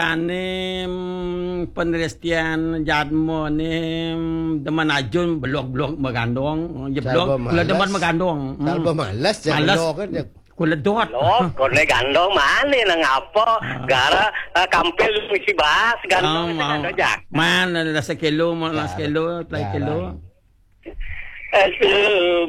Anem penelitian jadmo nem deman ajun blog megandong je blog kula deman megandong Salba malas je blog kan je kula dot Kau gandong mana nang apa gara kampil mesti bahas gandong jak man la sekilo play kilo